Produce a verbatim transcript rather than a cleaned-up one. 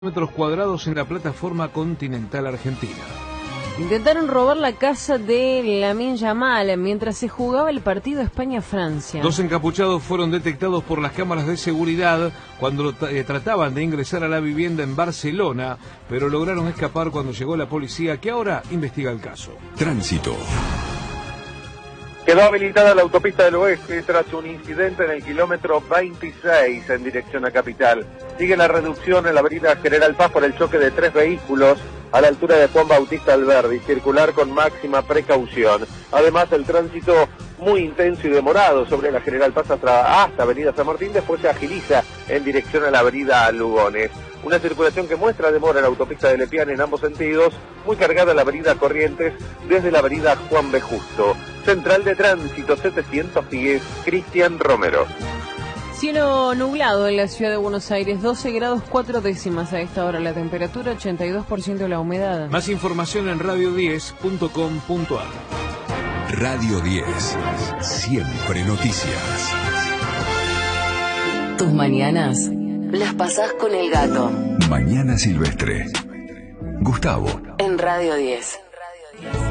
metros cuadrados en la plataforma continental argentina. Intentaron robar la casa de Lamine Yamal mientras se jugaba el partido España-Francia. Dos encapuchados fueron detectados por las cámaras de seguridad cuando eh, trataban de ingresar a la vivienda en Barcelona, pero lograron escapar cuando llegó la policía, que ahora investiga el caso. Tránsito. Quedó habilitada la autopista del Oeste tras un incidente en el kilómetro veintiséis en dirección a Capital. Sigue la reducción en la avenida General Paz por el choque de tres vehículos a la altura de Juan Bautista Alberdi. Circular con máxima precaución. Además, el tránsito muy intenso y demorado sobre la General Paz hasta, hasta avenida San Martín, después se agiliza en dirección a la avenida Lugones. Una circulación que muestra demora en la autopista de Lepiane en ambos sentidos, muy cargada la avenida Corrientes desde la avenida Juan B. Justo. Central de Tránsito setecientos diez, Cristian Romero. Cielo nublado en la ciudad de Buenos Aires, doce grados cuatro décimas a esta hora la temperatura, ochenta y dos por ciento la humedad. Más información en radio diez punto com punto a r. Radio diez, siempre noticias. Tus mañanas las pasás con el gato. Mañana Silvestre. Gustavo. En Radio diez.